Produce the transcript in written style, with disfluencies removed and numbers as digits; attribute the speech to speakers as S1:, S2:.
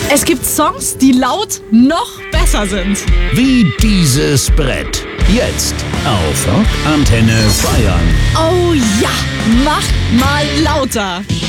S1: Es gibt Songs, die laut noch besser sind.
S2: Wie dieses Brett. Jetzt auf Rockantenne Bayern.
S1: Oh ja, mach mal lauter.